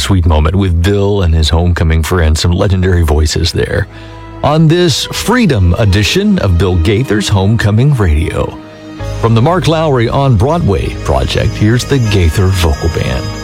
sweet moment with Bill and his homecoming friends, some legendary voices there. On this Freedom edition of Bill Gaither's Homecoming Radio. From the Mark Lowry on Broadway project, here's the Gaither Vocal Band.